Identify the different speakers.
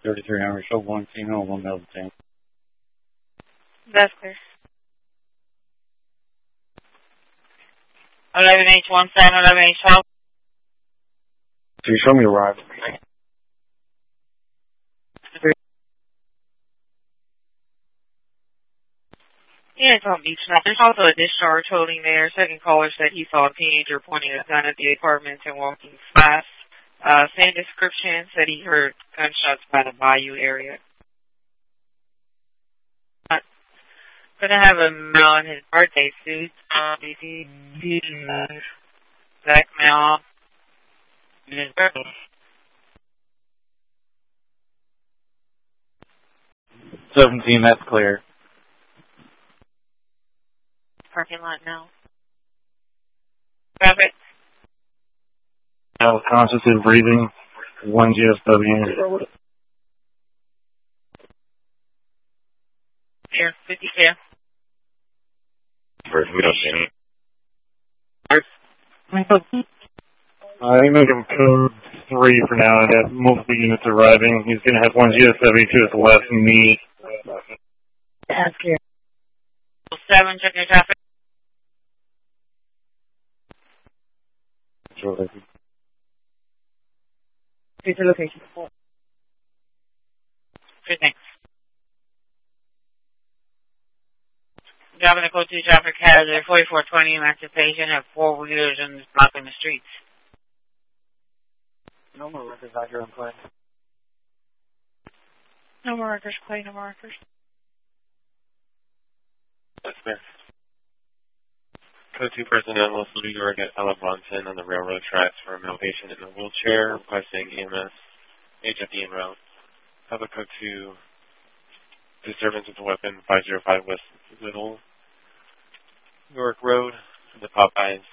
Speaker 1: 3300, show 1 female, 1 male detained.
Speaker 2: That's clear. 11H17, 11H12.
Speaker 1: So you show me the ride.
Speaker 2: Yeah, it's on Beach now. There's also a discharge holding there. Second caller said he saw a teenager pointing a gun at the apartment and walking fast. Same description, said he heard gunshots by the Bayou area. Gonna have a male in his birthday suit. Black male in his birthday.
Speaker 1: 17, that's clear.
Speaker 2: Parking lot now. Traffic.
Speaker 1: Conscious and breathing. 1 GSW.
Speaker 2: Here, 50 clear.
Speaker 3: We don't see any.
Speaker 1: I think make him code 3 for now. I have multiple units arriving. He's going to have 1 GSW to his left knee.
Speaker 2: That's clear. 7, check your traffic. Future location. Good, thanks. Driving a code 2 traffic hazard, 4420 Emancipation, have 4-wheelers and blocking the streets.
Speaker 1: No more records out here in play.
Speaker 2: No more records, Clay, no more records.
Speaker 3: That's fair. Code 2 personnel, Los New York at Ella Bronson on the railroad tracks for a male patient in a wheelchair, requesting EMS, HFE en route. Public Code 2, disturbance with a weapon, 505 West Little, York Road, the Popeyes.